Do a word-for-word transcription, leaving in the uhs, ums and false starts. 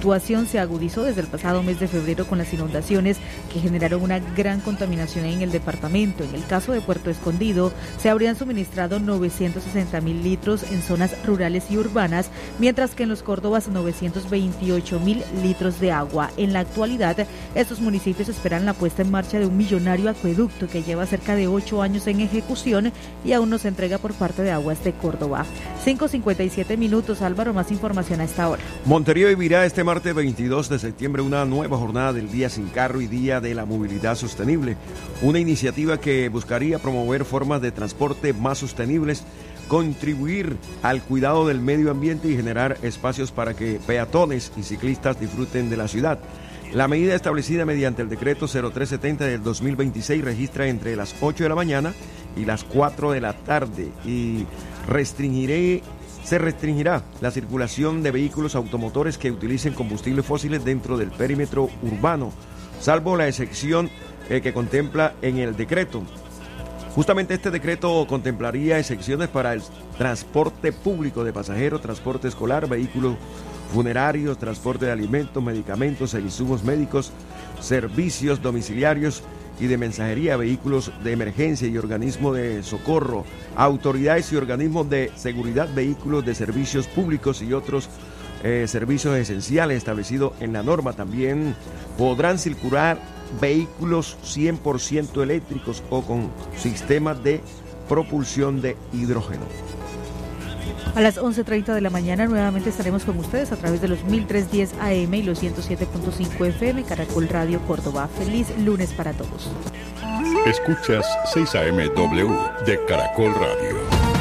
situación se agudizó desde el pasado mes de febrero con las inundaciones que generaron una gran contaminación en el departamento. En el caso de Puerto Escondido, se habrían suministrado novecientos sesenta mil litros en zonas rurales y urbanas, mientras que en Los Córdobas novecientos veintiocho mil litros de agua. En la actualidad, estos municipios esperan la puesta en marcha de un millonario acueducto que lleva cerca de ocho años en ejecución y aún no se entrega por parte de Aguas de Córdoba. cinco cincuenta y siete minutos, Álvaro, más información a esta hora. Montería vivirá este martes veintidós de septiembre una nueva jornada del Día Sin Carro y Día de la Movilidad Sostenible, una iniciativa que buscaría promover formas de transporte más sostenibles, contribuir al cuidado del medio ambiente y generar espacios para que peatones y ciclistas disfruten de la ciudad. La medida establecida mediante el decreto cero tres setenta del dos mil veintiséis registra entre las ocho de la mañana y las cuatro de la tarde y restringiré, se restringirá la circulación de vehículos automotores que utilicen combustibles fósiles dentro del perímetro urbano, salvo la excepción eh, que contempla en el decreto. Justamente este decreto contemplaría excepciones para el transporte público de pasajeros, transporte escolar, vehículos funerarios, transporte de alimentos, medicamentos e insumos médicos, servicios domiciliarios y de mensajería, vehículos de emergencia y organismos de socorro, autoridades y organismos de seguridad, vehículos de servicios públicos y otros eh, servicios esenciales establecidos en la norma. También podrán circular vehículos cien por ciento eléctricos o con sistemas de propulsión de hidrógeno. A las once treinta de la mañana nuevamente estaremos con ustedes a través de los mil trescientos diez A M y los ciento siete punto cinco F M, Caracol Radio Córdoba. Feliz lunes para todos. Escuchas seis A M W de Caracol Radio.